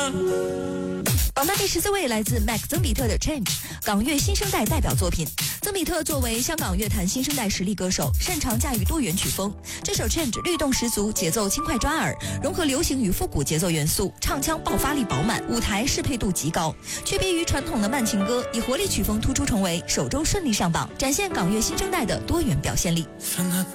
榜单第14位来自 Mac 曾比特的 Change， 港乐新生代代表作品。曾比特作为香港乐坛新生代实力歌手，擅长驾驭多元曲风。这首 Change 律动十足，节奏轻快抓耳，融合流行与复古节奏元素，唱腔爆发力饱满，舞台适配度极高。区别于传统的慢情歌，以活力曲风突出重围，首周顺利上榜，展现港乐新生代的多元表现力。